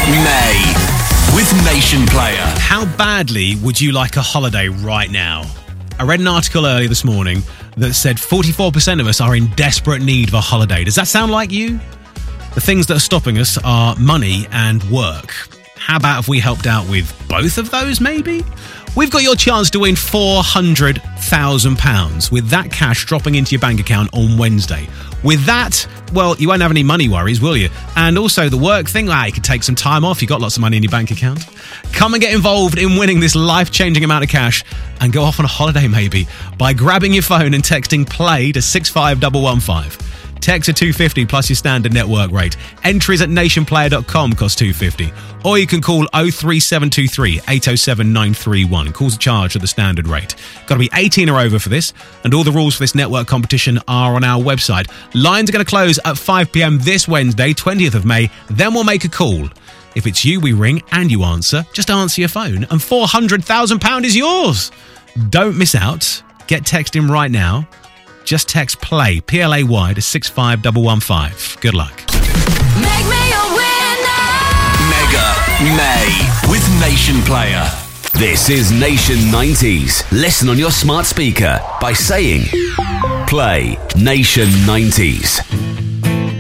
May with Nation Player. How badly would you like a holiday right now? I read an article earlier this morning that said 44% of us are in desperate need of a holiday. Does that sound like you? The things that are stopping us are money and work. How about if we helped out with both of those, maybe? We've got your chance to win £400,000 with that cash dropping into your bank account on Wednesday. With that, well, you won't have any money worries, will you? And also the work thing, you could take some time off. You've got lots of money in your bank account. Come and get involved in winning this life-changing amount of cash and go off on a holiday maybe by grabbing your phone and texting PLAY to 65115. Text at $250 plus your standard network rate. Entries at nationplayer.com cost $250. Or you can call 03723 807 931. Calls are charged at the standard rate. Got to be 18 or over for this, and all the rules for this network competition are on our website. Lines are going to close at 5 p.m. this Wednesday, 20th of May. Then we'll make a call. If it's you we ring and you answer, just answer your phone and £400,000 is yours. Don't miss out. Get texting right now. Just text PLAY, P-L-A-Y, to 65115. Good luck. Make me a winner. Mega May with Nation Player. This is Nation 90s. Listen on your smart speaker by saying Play Nation 90s.